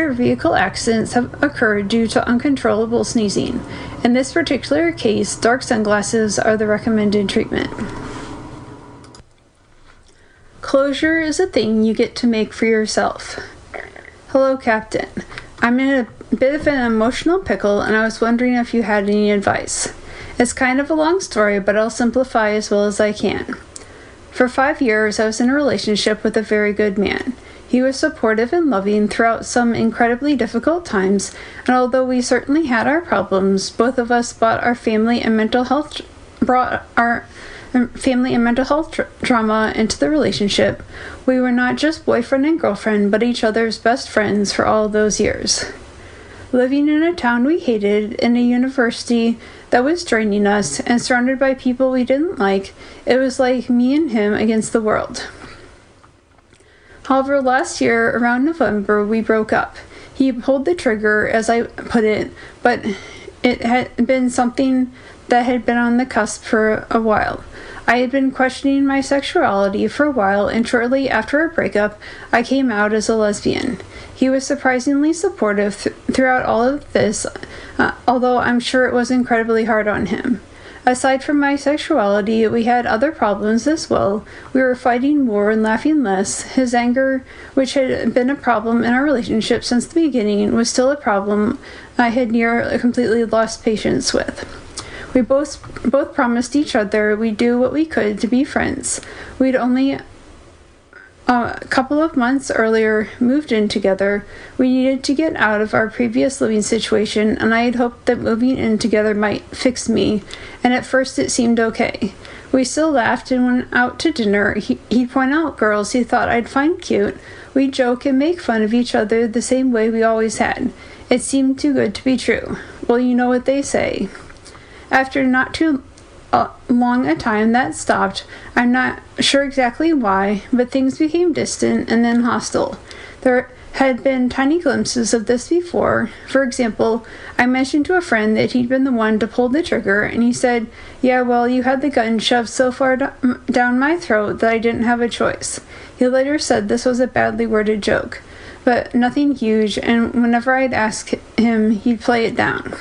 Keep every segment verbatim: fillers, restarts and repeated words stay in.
motor vehicle accidents have occurred due to uncontrollable sneezing. In this particular case, dark sunglasses are the recommended treatment. Closure is a thing you get to make for yourself. Hello, Captain. I'm in a bit of an emotional pickle, and I was wondering if you had any advice. It's kind of a long story, but I'll simplify as well as I can. For five years, I was in a relationship with a very good man. He was supportive and loving throughout some incredibly difficult times, and although we certainly had our problems, both of us brought our family and mental health brought our family and mental health tra- trauma into the relationship. We were not just boyfriend and girlfriend, but each other's best friends for all those years. Living in a town we hated, in a university that was draining us, and surrounded by people we didn't like, it was like me and him against the world. However, last year, around November, we broke up. He pulled the trigger, as I put it, but it had been something that had been on the cusp for a while. I had been questioning my sexuality for a while, and shortly after our breakup, I came out as a lesbian. He was surprisingly supportive th- throughout all of this, uh, although I'm sure it was incredibly hard on him. Aside from my sexuality, we had other problems as well. We were fighting more and laughing less. His anger, which had been a problem in our relationship since the beginning, was still a problem I had near completely lost patience with. We both both promised each other we'd do what we could to be friends. We'd only uh, a couple of months earlier moved in together. We needed to get out of our previous living situation, and I had hoped that moving in together might fix me, and at first it seemed okay. We still laughed and went out to dinner. He, he'd point out girls he thought I'd find cute. We'd joke and make fun of each other the same way we always had. It seemed too good to be true. Well, you know what they say. After not too uh, long a time, that stopped. I'm not sure exactly why, but things became distant and then hostile. There had been tiny glimpses of this before. For example, I mentioned to a friend that he'd been the one to pull the trigger, and he said, "Yeah, well, you had the gun shoved so far do- down my throat that I didn't have a choice." He later said this was a badly worded joke, but nothing huge, and whenever I'd ask him, he'd play it down.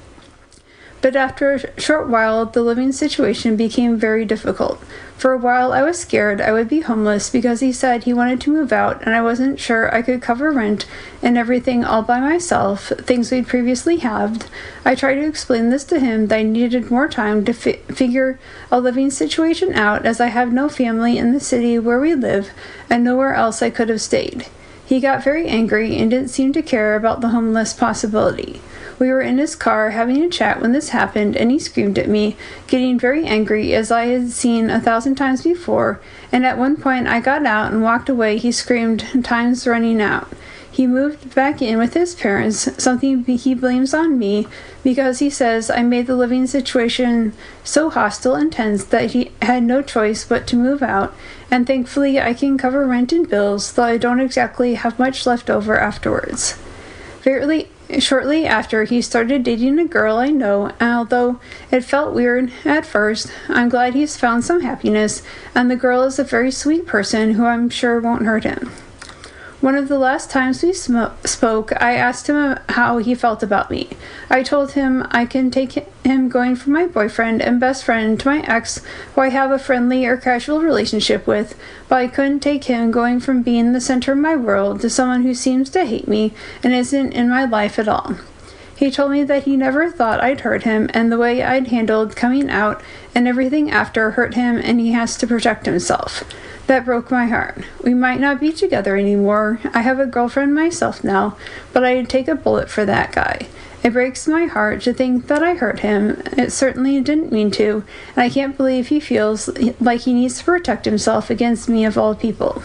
But after a short while, the living situation became very difficult. For a while, I was scared I would be homeless because he said he wanted to move out, and I wasn't sure I could cover rent and everything all by myself, things we'd previously halved. I tried to explain this to him that I needed more time to fi- figure a living situation out, as I have no family in the city where we live and nowhere else I could have stayed. He got very angry and didn't seem to care about the homeless possibility. We were in his car having a chat when this happened, and he screamed at me, getting very angry as I had seen a thousand times before, and at one point I got out and walked away. He screamed, "Time's running out." He moved back in with his parents, something he blames on me, because he says I made the living situation so hostile and tense that he had no choice but to move out, and thankfully I can cover rent and bills, though I don't exactly have much left over afterwards. Fairly Shortly after, he started dating a girl I know, and although it felt weird at first, I'm glad he's found some happiness, and the girl is a very sweet person who I'm sure won't hurt him. One of the last times we sm- spoke, I asked him how he felt about me. I told him I can take him going from my boyfriend and best friend to my ex, who I have a friendly or casual relationship with, but I couldn't take him going from being the center of my world to someone who seems to hate me and isn't in my life at all. He told me that he never thought I'd hurt him, and the way I'd handled coming out and everything after hurt him, and he has to protect himself. That broke my heart. We might not be together anymore. I have a girlfriend myself now, but I'd take a bullet for that guy. It breaks my heart to think that I hurt him. It certainly didn't mean to, and I can't believe he feels like he needs to protect himself against me of all people.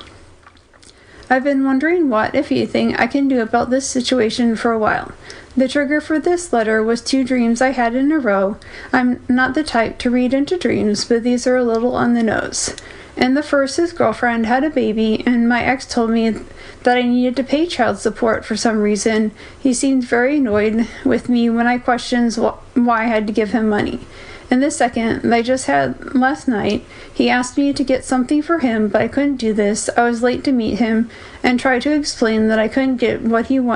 I've been wondering what, if anything, I can do about this situation for a while. The trigger for this letter was two dreams I had in a row. I'm not the type to read into dreams, but these are a little on the nose. In the first, his girlfriend had a baby, and my ex told me that I needed to pay child support for some reason. He seemed very annoyed with me when I questioned wh- why I had to give him money. In the second, that I just had last night, he asked me to get something for him, but I couldn't do this. I was late to meet him and tried to explain that I couldn't get what he wanted